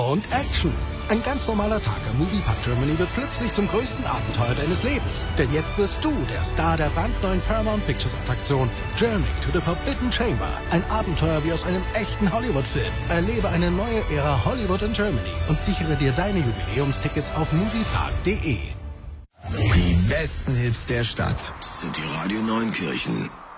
und Action. Ein ganz normaler Tag am Moviepark Germany wird plötzlich zum größten Abenteuer deines Lebens. Denn jetzt wirst du der Star der brandneuen Paramount Pictures Attraktion Journey to the Forbidden Chamber. Ein Abenteuer wie aus einem echten Hollywood-Film. Erlebe eine neue Ära Hollywood in Germany und sichere dir deine Jubiläumstickets auf moviepark.de. Die besten Hits der Stadt sind die Radio Neunkirchen.